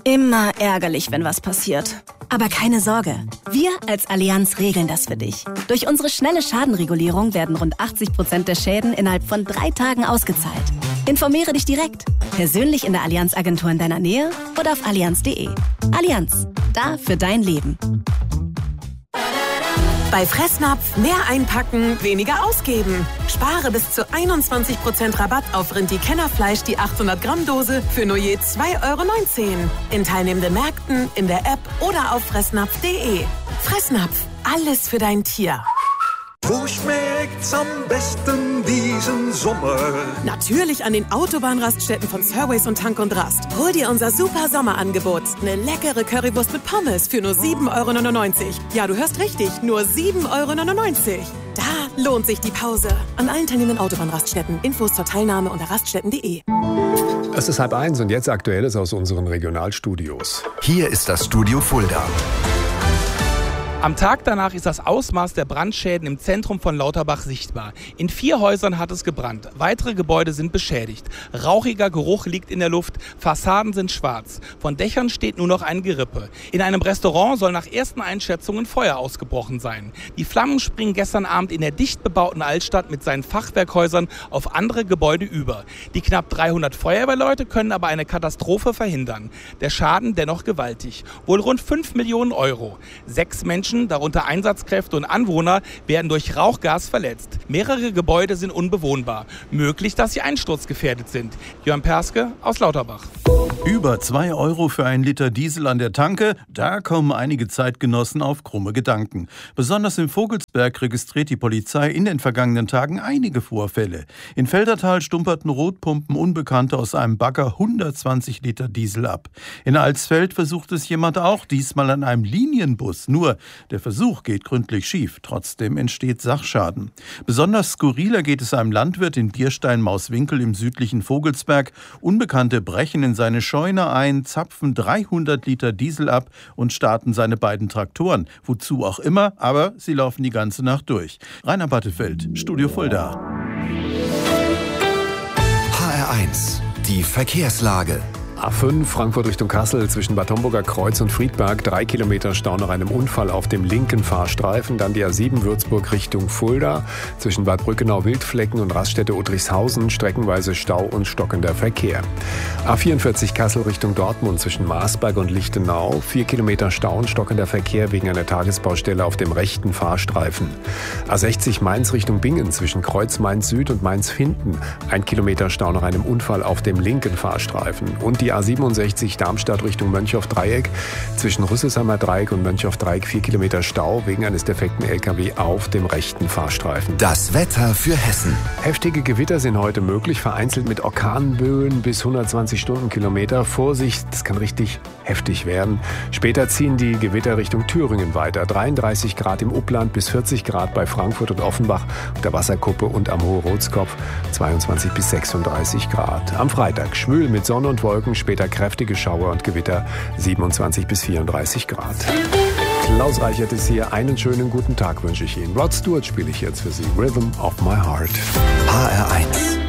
Immer ärgerlich, wenn was passiert. Aber keine Sorge, wir als Allianz regeln das für dich. Durch unsere schnelle Schadenregulierung werden rund 80% der Schäden innerhalb von 3 Tagen ausgezahlt. Informiere dich direkt, persönlich in der Allianz-Agentur in deiner Nähe oder auf allianz.de. Allianz, da für dein Leben. Bei Fressnapf mehr einpacken, weniger ausgeben. Spare bis zu 21% Rabatt auf Rindi-Kennerfleisch die 800 Gramm Dose für nur je 2,19 € in teilnehmenden Märkten, in der App oder auf fressnapf.de. Fressnapf, alles für dein Tier. Wo schmeckt's am besten diesen Sommer? Natürlich an den Autobahnraststätten von Surways und Tank und Rast. Hol dir unser super Sommerangebot. Eine leckere Currywurst mit Pommes für nur 7,99 €. Ja, du hörst richtig, nur 7,99 €. Da lohnt sich die Pause. An allen teilnehmenden Autobahnraststätten. Infos zur Teilnahme unter raststätten.de. Es ist 12:30 und jetzt Aktuelles aus unseren Regionalstudios. Hier ist das Studio Fulda. Am Tag danach ist das Ausmaß der Brandschäden im Zentrum von Lauterbach sichtbar. In 4 Häusern hat es gebrannt. Weitere Gebäude sind beschädigt. Rauchiger Geruch liegt in der Luft. Fassaden sind schwarz. Von Dächern steht nur noch ein Gerippe. In einem Restaurant soll nach ersten Einschätzungen Feuer ausgebrochen sein. Die Flammen springen gestern Abend in der dicht bebauten Altstadt mit seinen Fachwerkhäusern auf andere Gebäude über. Die knapp 300 Feuerwehrleute können aber eine Katastrophe verhindern. Der Schaden dennoch gewaltig. Wohl rund 5 Millionen €. 6 Menschen, darunter Einsatzkräfte und Anwohner, werden durch Rauchgas verletzt. Mehrere Gebäude sind unbewohnbar. Möglich, dass sie einsturzgefährdet sind. Jörn Perske aus Lauterbach. Über 2 € für einen Liter Diesel an der Tanke, da kommen einige Zeitgenossen auf krumme Gedanken. Besonders im Vogelsberg registriert die Polizei in den vergangenen Tagen einige Vorfälle. In Feldertal stumperten Rotpumpen Unbekannte aus einem Bagger 120 Liter Diesel ab. In Alsfeld versucht es jemand auch, diesmal an einem Linienbus. Nur der Versuch geht gründlich schief. Trotzdem entsteht Sachschaden. Besonders skurriler geht es einem Landwirt in Bierstein-Mauswinkel im südlichen Vogelsberg. Unbekannte brechen in seine Scheune ein, zapfen 300 Liter Diesel ab und starten seine beiden Traktoren. Wozu auch immer, aber sie laufen die ganze Nacht durch. Rainer Battefeld, Studio Fulda. HR1, die Verkehrslage. A5 Frankfurt Richtung Kassel zwischen Bad Homburger Kreuz und Friedberg 3 Kilometer Stau nach einem Unfall auf dem linken Fahrstreifen. Dann die A7 Würzburg Richtung Fulda zwischen Bad Brückenau Wildflecken und Raststätte Udrichshausen streckenweise Stau und stockender Verkehr. A44 Kassel Richtung Dortmund zwischen Marsberg und Lichtenau 4 Kilometer Stau und stockender Verkehr wegen einer Tagesbaustelle auf dem rechten Fahrstreifen. A60 Mainz Richtung Bingen zwischen Kreuz Mainz Süd und Mainz Finden 1 Kilometer Stau nach einem Unfall auf dem linken Fahrstreifen. Und die A67 Darmstadt Richtung Mönchhoff-Dreieck zwischen Rüsselsheimer Dreieck und Mönchhoff-Dreieck 4 Kilometer Stau wegen eines defekten LKW auf dem rechten Fahrstreifen. Das Wetter für Hessen. Heftige Gewitter sind heute möglich, vereinzelt mit Orkanböen bis 120 Stundenkilometer. Vorsicht, das kann richtig heftig werden. Später ziehen die Gewitter Richtung Thüringen weiter. 33 Grad im Upland bis 40 Grad bei Frankfurt und Offenbach auf der Wasserkuppe und am Hohe-Rotskopf 22 bis 36 Grad. Am Freitag schwül mit Sonne und Wolken, später kräftige Schauer und Gewitter 27 bis 34 Grad. Klaus Reichert ist hier. Einen schönen guten Tag wünsche ich Ihnen. Rod Stewart spiele ich jetzt für Sie. Rhythm of My Heart. HR1.